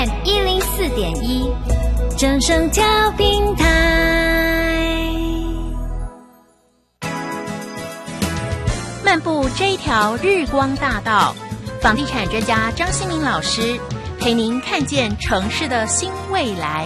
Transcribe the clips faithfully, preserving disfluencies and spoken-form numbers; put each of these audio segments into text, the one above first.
M 一零四点一，正声调频台。漫步这一条日光大道，房地产专家张新民老师陪您看见城市的新未来。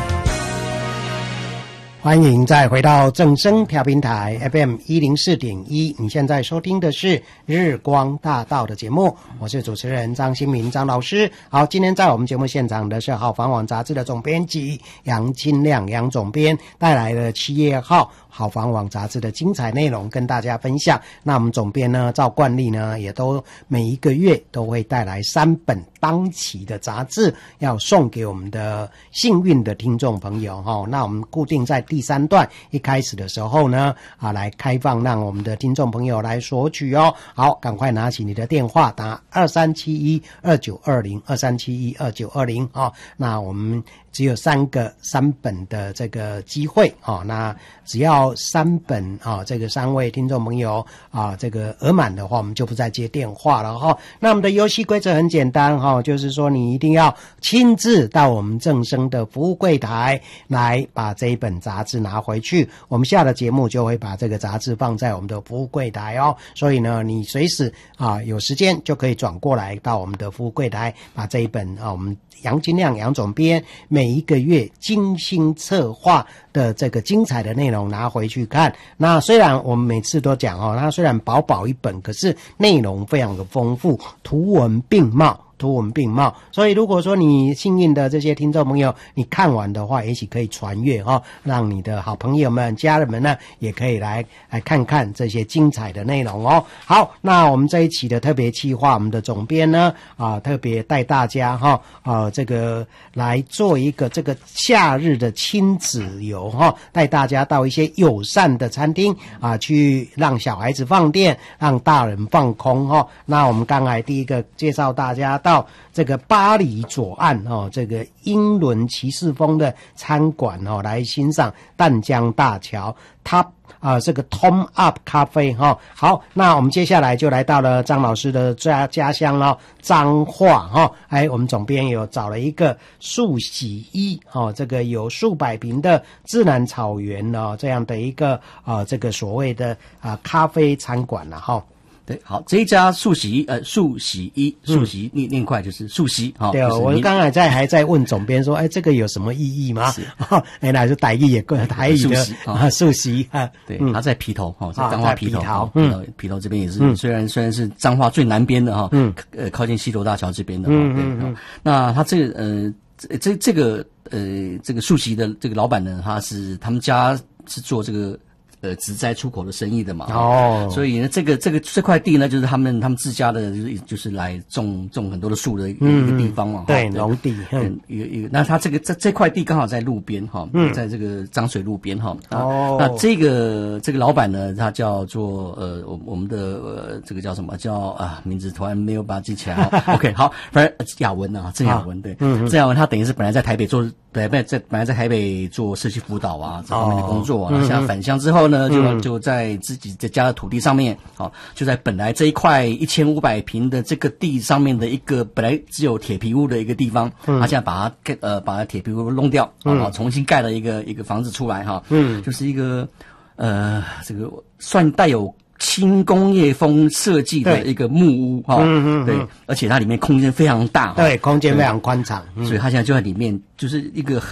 欢迎再回到正声调频台 F M 一零四点一，你现在收听的是日光大道的节目，我是主持人张新民张老师。好，今天在我们节目现场的是好房网杂志的总编辑杨金亮杨总编，带来了七月号好房网杂志的精彩内容跟大家分享。那我们总编呢，照惯例呢，也都每一个月都会带来三本当期的杂志，要送给我们的幸运的听众朋友哈。那我们固定在第三段一开始的时候呢，啊，来开放让我们的听众朋友来索取哦。好，赶快拿起你的电话，打二三七一二九二零二三七一二九二零啊。那我们只有三个三本的这个机会啊，那只要三本啊，这个三位听众朋友啊，这个额满的话，我们就不再接电话了哈。那我们的游戏规则很简单哈，就是说你一定要亲自到我们正声的服务柜台来把这一本杂志拿回去，我们下了节目就会把这个杂志放在我们的服务柜台哦。所以呢，你随时啊有时间就可以转过来到我们的服务柜台，把这一本啊我们杨金亮杨总编每一个月精心策划的这个精彩的内容拿回去看。那虽然我们每次都讲哦，它虽然薄薄一本，可是内容非常的丰富，图文并茂。图文并茂，所以如果说你幸运的这些听众朋友，你看完的话，也许可以传阅哦，让你的好朋友们、家人们呢，也可以来来看看这些精彩的内容哦。好，那我们这一期的特别企划，我们的总编呢啊，特别带大家哈啊这个来做一个这个夏日的亲子游哈，带大家到一些友善的餐厅啊，去让小孩子放电，让大人放空哈。那我们刚才第一个介绍大家到到这个巴黎左岸哦，这个英伦骑士风的餐馆哦，来欣赏淡江大桥 Top 啊、呃，这个 Tom Up 咖啡哈、哦。好，那我们接下来就来到了张老师的家家乡哦，彰化哈、哦。哎，我们总编有找了一个树洗衣哦，这个有数百坪的自然草原哦，这样的一个啊、呃，这个所谓的啊、呃、咖啡餐馆了哈。哦对，好，这一家素洗呃素洗衣素洗念念快就是素洗哈。 对、哦，我刚才在还在问总编说，哎，这个有什么意义吗？哦，原来是台语也台语的啊素洗啊。 对，嗯、他在皮头哈，在彰化皮头，嗯，皮头这边也是，嗯、虽然虽然是彰化最南边的哈，嗯，呃，靠近西螺大桥这边的哈，嗯嗯嗯。那他这个呃这这个呃这个素洗的这个老板呢，他是他们家是做这个。呃，植栽出口的生意的嘛，哦，所以呢，这个这个这块地呢，就是他们他们自家的，就是就是来种种很多的树的一个、嗯、一个地方嘛， 对，农地， 嗯，有有，那他这个这这块地刚好在路边哈，嗯，在这个漳水路边哈，哦，那这个这个老板呢，他叫做呃，我我们的呃，这个叫什么叫啊，名字突然没有把它记起来，OK， 好，反正雅文啊，郑雅文，对，嗯，郑雅文他等于是本来在台北做。对，本来在本来在台北做社区辅导啊这方面的工作啊，哦、现在返乡之后呢，就、嗯、就在自己的家的土地上面，好、哦，就在本来这一块一千五百坪的这个地上面的一个本来只有铁皮屋的一个地方，嗯、他现在把它呃把铁皮屋弄掉，啊、嗯，重新盖了一个一个房子出来哈，嗯，就是一个呃这个算带有。轻工业风设计的一个木屋哈，嗯嗯，对，而且它里面空间非常大， 对，空间非常宽敞， 所以它现在就在里面，就是一个很。